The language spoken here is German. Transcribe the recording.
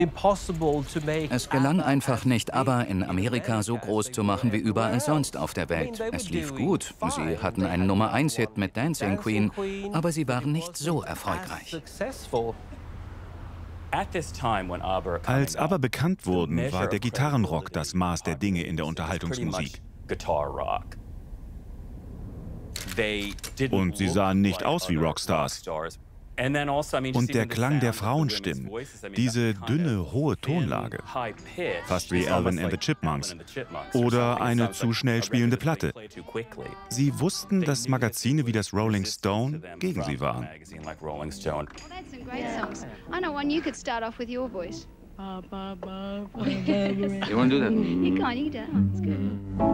Es gelang einfach nicht, ABBA in Amerika so groß zu machen wie überall sonst auf der Welt. Es lief gut, sie hatten einen Nummer-1-Hit mit Dancing Queen, aber sie waren nicht so erfolgreich. Als ABBA bekannt wurden, war der Gitarrenrock das Maß der Dinge in der Unterhaltungsmusik. Und sie sahen nicht aus wie Rockstars. Und der Klang der Frauenstimmen, diese dünne, hohe Tonlage, fast wie Alvin and the Chipmunks, oder eine zu schnell spielende Platte. Sie wussten, dass Magazine wie das Rolling Stone gegen sie waren. You want to do that? You can do that. Oh, that's good.